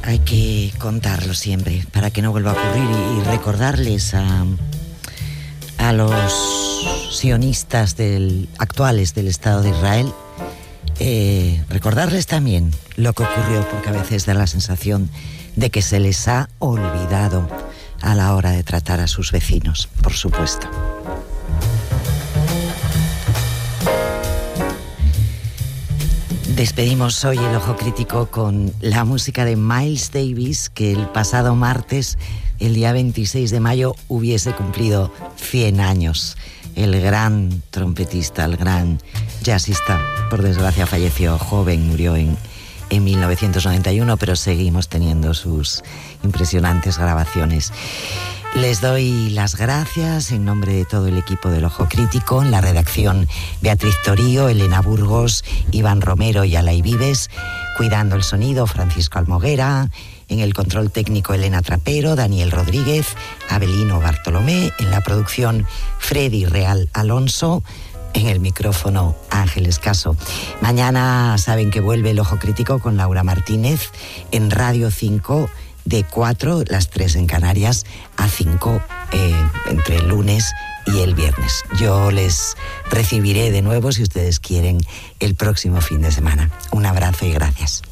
Hay que contarlo siempre para que no vuelva a ocurrir y recordarles a los sionistas actuales del Estado de Israel, recordarles también lo que ocurrió, porque a veces da la sensación de que se les ha olvidado a la hora de tratar a sus vecinos, por supuesto. Despedimos hoy el Ojo Crítico con la música de Miles Davis, que el pasado martes, el día 26 de mayo, hubiese cumplido 100 años. El gran trompetista, el gran jazzista, por desgracia falleció joven, murió en 1991, pero seguimos teniendo sus impresionantes grabaciones. Les doy las gracias en nombre de todo el equipo del Ojo Crítico, en la redacción Beatriz Torío, Elena Burgos, Iván Romero y Alay Vives, cuidando el sonido Francisco Almoguera, en el control técnico Elena Trapero, Daniel Rodríguez, Abelino Bartolomé, en la producción Freddy Real Alonso, en el micrófono Ángeles Caso. Mañana saben que vuelve el Ojo Crítico con Laura Martínez en Radio 5, de 4, las 3 en Canarias, a 5 entre el lunes y el viernes. Yo les recibiré de nuevo, si ustedes quieren, el próximo fin de semana. Un abrazo y gracias.